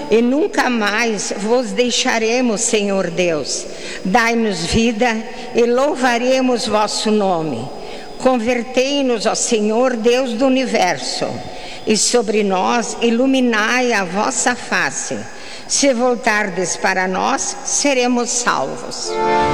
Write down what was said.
e nunca mais vos deixaremos, Senhor Deus. Dai-nos vida e louvaremos vosso nome. Convertei-nos, ó Senhor Deus do universo, e sobre nós iluminai a vossa face. Se voltardes para nós, seremos salvos.